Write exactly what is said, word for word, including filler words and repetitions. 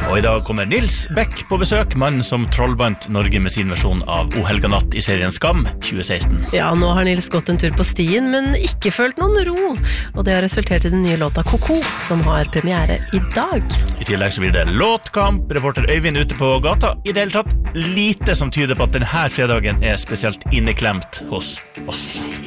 Og i dag kommer Nils Beck på besøk, mannen som trollbandt Norge med sin versjon av O helga natt i serien Skam tjue seksten. Ja, nå har Nils gått en tur på stien, men ikke følt noen ro. Og det har resultert i den nye låta Koko, som har premiere i dag. I tillegg så blir det låtkamp, reporter Øyvind ute på gata. I det hele tatt lite som tyder på at denne fredagen er spesielt inneklemt hos oss.